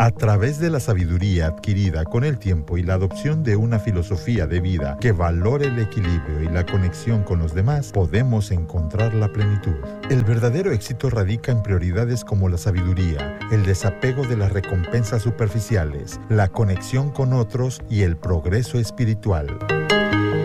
A través de la sabiduría adquirida con el tiempo y la adopción de una filosofía de vida que valore el equilibrio y la conexión con los demás, podemos encontrar la plenitud. El verdadero éxito radica en prioridades como la sabiduría, el desapego de las recompensas superficiales, la conexión con otros y el progreso espiritual.